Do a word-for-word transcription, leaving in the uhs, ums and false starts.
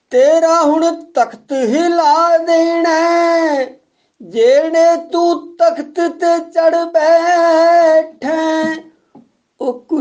ਤੇਰਾ ਹੁਣ ਤਖਤ ਹਿਲਾ ਦੇਣਾ, ਜਿਹੜੇ ਤੂੰ ਤਖਤ ਤੇ ਚੜ ਬੈਠਾ। ਉਹ